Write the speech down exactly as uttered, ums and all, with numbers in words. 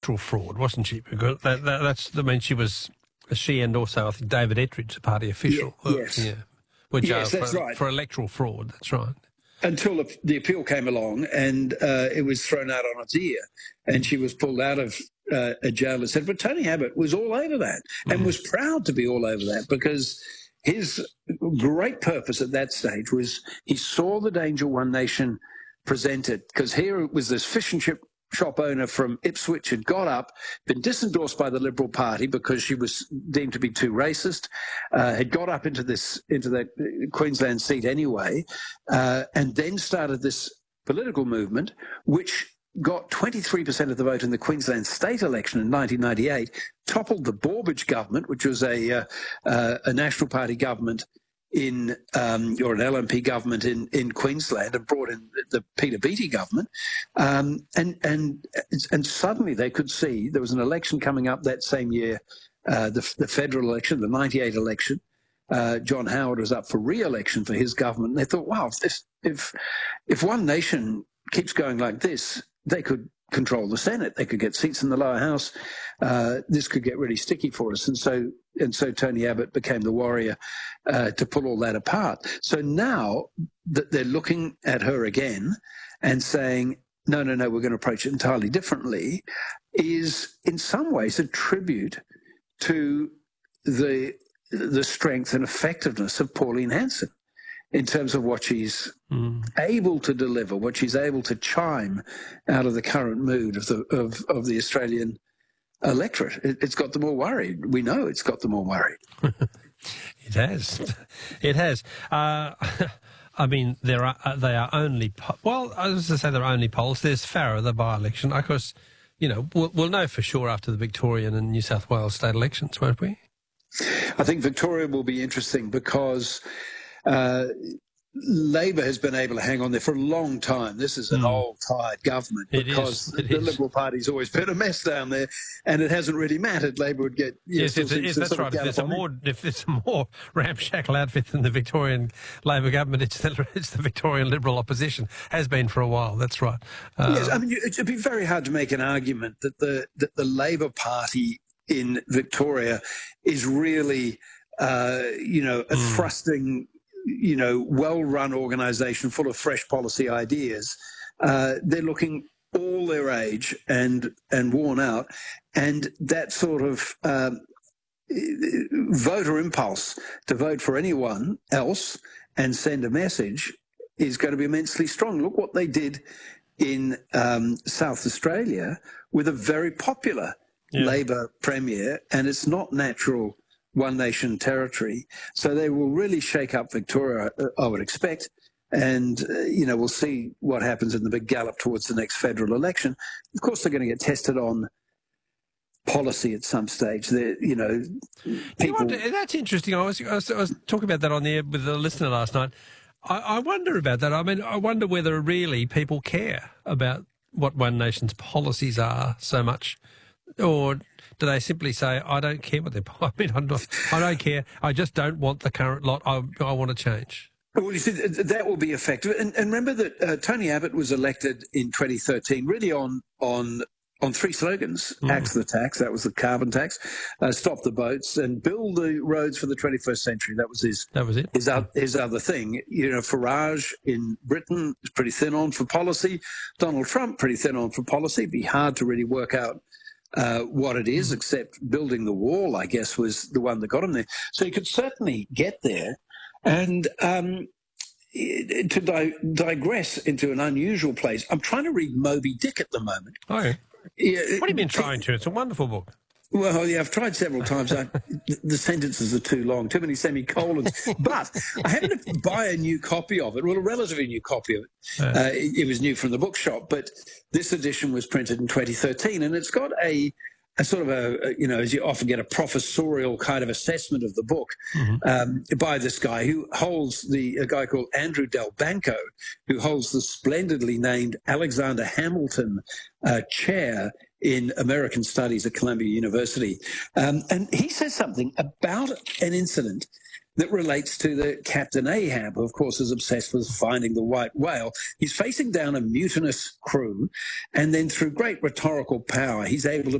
electoral fraud, wasn't she? Because that, that, that's, I mean, she was, she and also I think David Ettridge, the party official. Yeah, yes. Yeah. Were Yes, jailed that's for, right. for electoral fraud, that's right. Until the, the appeal came along and uh, it was thrown out on its ear and she was pulled out of uh, a jail, et cetera. But Tony Abbott was all over that and mm. was proud to be all over that because his great purpose at that stage was he saw the danger One Nation presented, because here it was this fish and chip shop owner from Ipswich had got up, been disendorsed by the Liberal Party because she was deemed to be too racist, uh, had got up into this into the Queensland seat anyway, uh, and then started this political movement, which got twenty-three percent of the vote in the Queensland state election in nineteen ninety-eight, toppled the Borbidge government, which was a uh, uh, a National Party government in um, or an L N P government in, in Queensland, and brought in the Peter Beattie government, um, and and and suddenly they could see there was an election coming up that same year, uh, the, the federal election, the ninety-eight election. Uh, John Howard was up for re-election for his government. And they thought, wow, if, this, if if One Nation keeps going like this, they could control the Senate. They could get seats in the lower house. Uh, this could get really sticky for us. And so and so Tony Abbott became the warrior uh, to pull all that apart. So now that they're looking at her again and saying, no, no, no, we're going to approach it entirely differently, is in some ways a tribute to the the strength and effectiveness of Pauline Hanson in terms of what she's mm. able to deliver, what she's able to chime out of the current mood of the of, of the Australian electorate. It, it's got them all worried. We know it's got them all worried. It has. It has. Uh, I mean, there are they are only po- well. I was going to say there are only polls. There's Farrer, the by-election. Of course, you know we'll, we'll know for sure after the Victorian and New South Wales state elections, won't we? I think Victoria will be interesting because uh, Labor has been able to hang on there for a long time. This is an mm. old, tired government it because is. It the is. Liberal Party's always been a mess down there, and it hasn't really mattered. Labor would get you yes, know, it's, it's, that's right. If it's a more if it's a more ramshackle outfit than the Victorian Labor government, it's the, it's the Victorian Liberal opposition, has been for a while. That's right. Uh, yes, I mean it'd be very hard to make an argument that the that the Labor Party in Victoria is really, uh, you know, a mm. thrusting, you know, well-run organisation full of fresh policy ideas. Uh, they're looking all their age and and worn out, and that sort of um, voter impulse to vote for anyone else and send a message is going to be immensely strong. Look what they did in um, South Australia with a very popular Yeah. Labor premier, and it's not natural One Nation territory. So they will really shake up Victoria, I would expect. And, uh, you know, we'll see what happens in the big gallop towards the next federal election. Of course, they're going to get tested on policy at some stage. They're, you know, people... You know, that's interesting. I was, I was, I was talking about that on the air with a listener last night. I, I wonder about that. I mean, I wonder whether really people care about what One Nation's policies are so much. Or do they simply say, I don't care what they're... I mean, I'm not, I don't care. I just don't want the current lot. I, I want to change. Well, you see, that will be effective. And, and remember that uh, Tony Abbott was elected in twenty thirteen really on on on three slogans. Mm. Axe the tax, that was the carbon tax, uh, stop the boats, and build the roads for the twenty-first century. That was his That was it. His, uh, his other thing. You know, Farage in Britain is pretty thin on for policy. Donald Trump, pretty thin on for policy. It'd be hard to really work out Uh, what it is, except building the wall, I guess, was the one that got him there. So you could certainly get there. And um, to di- digress into an unusual place, I'm trying to read Moby Dick at the moment. Oh, yeah. Yeah, what have you been trying to? It's a wonderful book. Well, yeah, I've tried several times. I, the sentences are too long, too many semicolons. But I happened to buy a new copy of it, well, a relatively new copy of it. Uh, it, it was new from the bookshop, but this edition was printed in twenty thirteen, and it's got a, a sort of a, you know, as you often get, a professorial kind of assessment of the book mm-hmm. um, by this guy who holds the, a guy called Andrew Del Banco, who holds the splendidly named Alexander Hamilton uh, Chair in American Studies at Columbia University. Um, and he says something about an incident that relates to the Captain Ahab, who, of course, is obsessed with finding the white whale. He's facing down a mutinous crew, and then through great rhetorical power, he's able to